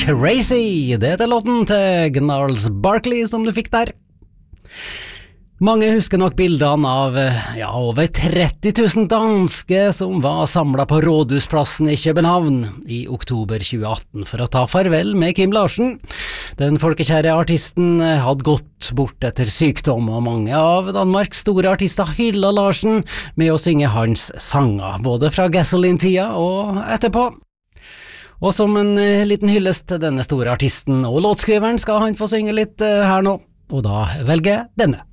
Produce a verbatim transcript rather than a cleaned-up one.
Crazy, det er låten til Gnarls Barkley som du fikk der. Mange husker nok bildene av ja, over tretti tusen danske som var samlet på Rådhusplassen i København i oktober tjue atten for å ta farvel med Kim Larsen. Den folkekjære artisten hadde gått bort etter sykdom, og mange av Danmarks store artister hyllet Larsen med å synge hans sanger, både fra Gasoline-tida og etterpå. Og som en liten hyllest til denne store artisten og låtskriveren skal han få synge litt her nå, og da velger jeg denne.